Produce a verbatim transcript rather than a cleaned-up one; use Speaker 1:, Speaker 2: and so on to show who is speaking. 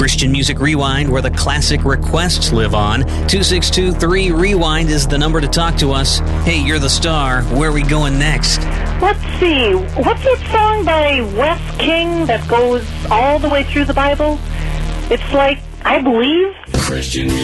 Speaker 1: Christian Music Rewind, where the classic requests live on. two six two three rewind is the number to talk to us. Hey, you're the star. Where are we going next?
Speaker 2: Let's see. What's that song by Wes King that goes all the way through the Bible? It's like, I believe.
Speaker 3: Christian